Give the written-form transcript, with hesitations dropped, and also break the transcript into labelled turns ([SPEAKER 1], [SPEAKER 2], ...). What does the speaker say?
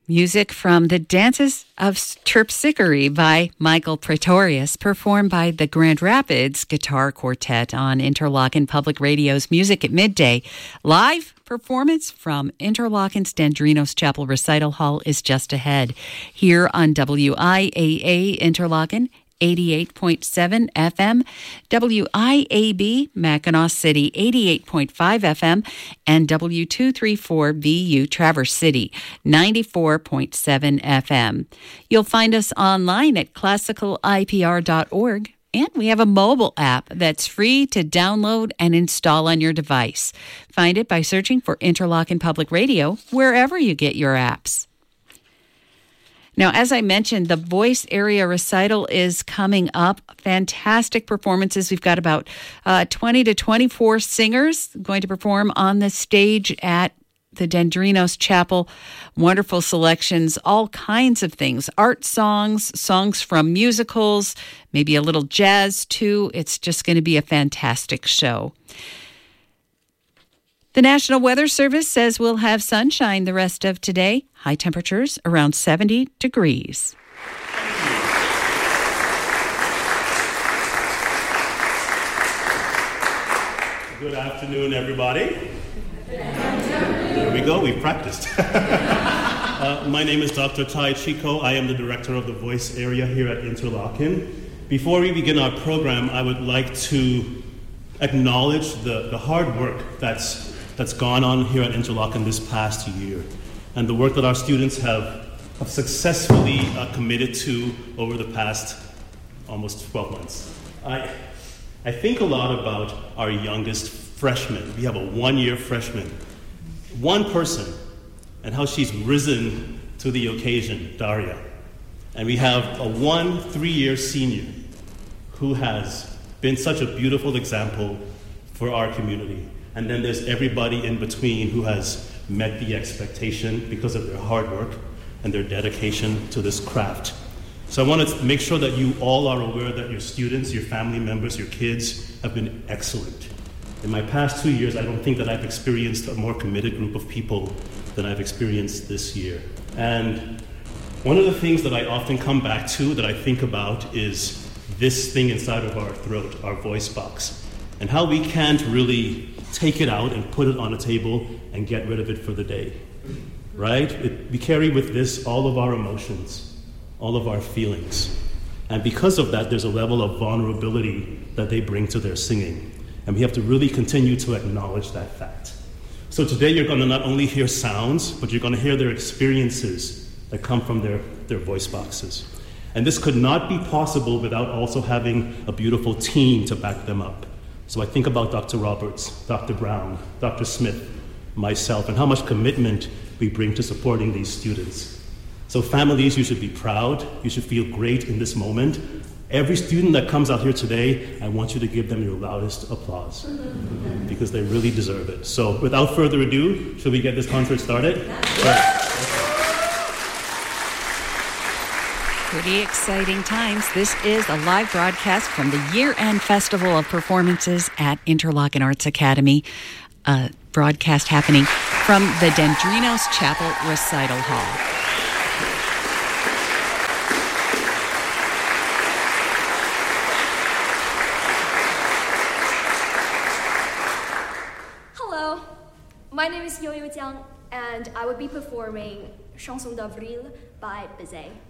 [SPEAKER 1] Music from The Dances of Terpsichore by Michael Pretorius, performed by the Grand Rapids Guitar Quartet on Interlochen Public Radio's Music at Midday. Live performance from Interlochen's Dendrinos Chapel Recital Hall is just ahead. Here on WIAA Interlochen, 88.7 FM, WIAB Mackinac City, 88.5 FM, and W234VU Traverse City, 94.7 FM. You'll find us online at classicalipr.org, and we have a mobile app that's free to download and install on your device. Find it by searching for Interlochen Public Radio wherever you get your apps. Now, as I mentioned, the Voice Area Recital is coming up. Fantastic performances. We've got about 20 to 24 singers going to perform on the stage at the Dendrinos Chapel. Wonderful selections, all kinds of things. Art songs, songs from musicals, maybe a little jazz too. It's just going to be a fantastic show. The National Weather Service says we'll have sunshine the rest of today. High temperatures around 70 degrees.
[SPEAKER 2] Good afternoon, everybody. There we go, we've practiced. My name is Dr. Tai Chico. I am the director of the Voice Area here at Interlochen. Before we begin our program, I would like to acknowledge the hard work that's gone on here at Interlochen this past year, and the work that our students have successfully committed to over the past almost 12 months. I think a lot about our youngest freshman. We have a one-year freshman, one person, and how she's risen to the occasion, Daria. And we have a 3-year senior who has been such a beautiful example for our community. And then there's everybody in between who has met the expectation because of their hard work and their dedication to this craft. So I want to make sure that you all are aware that your students, your family members, your kids have been excellent. In my past 2 years, I don't think that I've experienced a more committed group of people than I've experienced this year. And one of the things that I often come back to, that I think about, is this thing inside of our throat, our voice box, and how we can't really take it out and put it on a table and get rid of it for the day, right? We carry with this all of our emotions, all of our feelings. And because of that, there's a level of vulnerability that they bring to their singing. And we have to really continue to acknowledge that fact. So today you're going to not only hear sounds, but you're going to hear their experiences that come from their voice boxes. And this could not be possible without also having a beautiful team to back them up. So I think about Dr. Roberts, Dr. Brown, Dr. Smith, myself, and how much commitment we bring to supporting these students. So families, you should be proud. You should feel great in this moment. Every student that comes out here today, I want you to give them your loudest applause because they really deserve it. So without further ado, should we get this concert started?
[SPEAKER 1] Pretty exciting times. This is a live broadcast from the year-end Festival of Performances at Interlochen Arts Academy. A broadcast happening from the Dendrinos Chapel Recital Hall.
[SPEAKER 3] Hello, my name is Yo-Yo Jiang, and I will be performing Chanson d'Avril by Bizet.